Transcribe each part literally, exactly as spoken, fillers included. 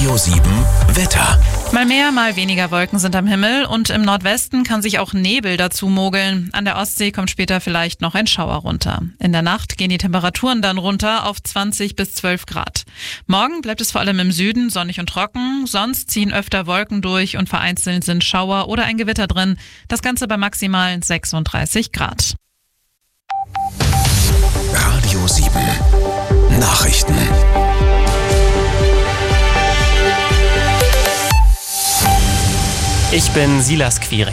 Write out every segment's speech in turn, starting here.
Radio sieben Wetter. Mal mehr, mal weniger Wolken sind am Himmel und im Nordwesten kann sich auch Nebel dazu mogeln. An der Ostsee kommt später vielleicht noch ein Schauer runter. In der Nacht gehen die Temperaturen dann runter auf zwanzig bis zwölf Grad. Morgen bleibt es vor allem im Süden sonnig und trocken, sonst ziehen öfter Wolken durch und vereinzelt sind Schauer oder ein Gewitter drin. Das Ganze bei maximalen sechsunddreißig Grad. Radio sieben Nachrichten. Ich bin Silas Quiring.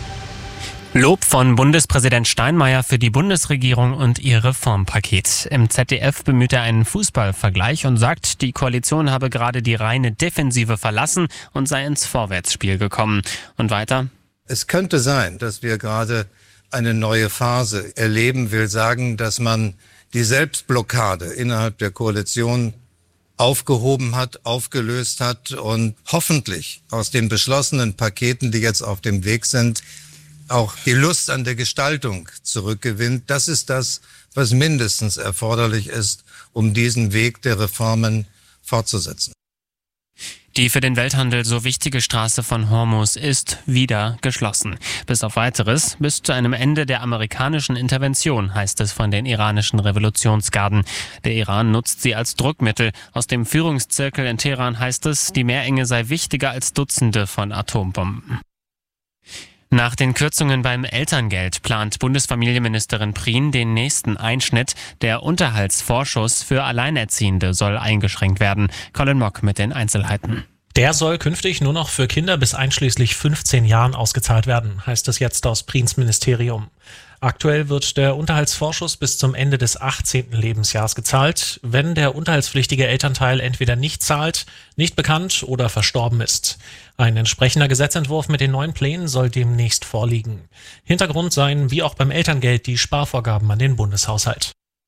Lob von Bundespräsident Steinmeier für die Bundesregierung und ihr Reformpaket. Im Z D F bemüht er einen Fußballvergleich und sagt, die Koalition habe gerade die reine Defensive verlassen und sei ins Vorwärtsspiel gekommen. Und weiter: Es könnte sein, dass wir gerade eine neue Phase erleben, will sagen, dass man die Selbstblockade innerhalb der Koalition aufgehoben hat, aufgelöst hat und hoffentlich aus den beschlossenen Paketen, die jetzt auf dem Weg sind, auch die Lust an der Gestaltung zurückgewinnt. Das ist das, was mindestens erforderlich ist, um diesen Weg der Reformen fortzusetzen. Die für den Welthandel so wichtige Straße von Hormuz ist wieder geschlossen. Bis auf Weiteres, bis zu einem Ende der amerikanischen Intervention, heißt es von den iranischen Revolutionsgarden. Der Iran nutzt sie als Druckmittel. Aus dem Führungszirkel in Teheran heißt es, die Meerenge sei wichtiger als Dutzende von Atombomben. Nach den Kürzungen beim Elterngeld plant Bundesfamilienministerin Prien den nächsten Einschnitt. Der Unterhaltsvorschuss für Alleinerziehende soll eingeschränkt werden. Colin Mock mit den Einzelheiten. Der soll künftig nur noch für Kinder bis einschließlich fünfzehn Jahren ausgezahlt werden, heißt es jetzt aus Priens Ministerium. Aktuell wird der Unterhaltsvorschuss bis zum Ende des achtzehnten Lebensjahres gezahlt, wenn der unterhaltspflichtige Elternteil entweder nicht zahlt, nicht bekannt oder verstorben ist. Ein entsprechender Gesetzentwurf mit den neuen Plänen soll demnächst vorliegen. Hintergrund seien, wie auch beim Elterngeld, die Sparvorgaben an den Bundeshaushalt.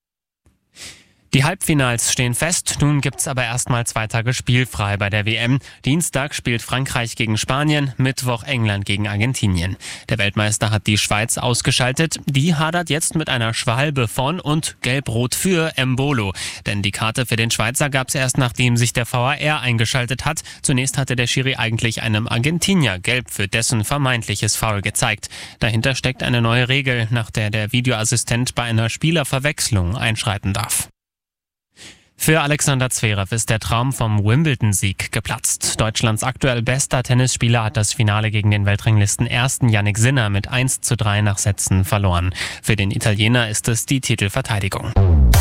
Die Halbfinals stehen fest, nun gibt's aber erstmal zwei Tage spielfrei bei der W M. Dienstag spielt Frankreich gegen Spanien, Mittwoch England gegen Argentinien. Der Weltmeister hat die Schweiz ausgeschaltet, die hadert jetzt mit einer Schwalbe von und Gelb-Rot für Embolo. Denn die Karte für den Schweizer gab's erst, nachdem sich der V A R eingeschaltet hat. Zunächst hatte der Schiri eigentlich einem Argentinier Gelb für dessen vermeintliches Foul gezeigt. Dahinter steckt eine neue Regel, nach der der Videoassistent bei einer Spielerverwechslung einschreiten darf. Für Alexander Zverev ist der Traum vom Wimbledon-Sieg geplatzt. Deutschlands aktuell bester Tennisspieler hat das Finale gegen den Weltranglisten ersten Jannik Sinner mit eins zu drei nach Sätzen verloren. Für den Italiener ist es die Titelverteidigung.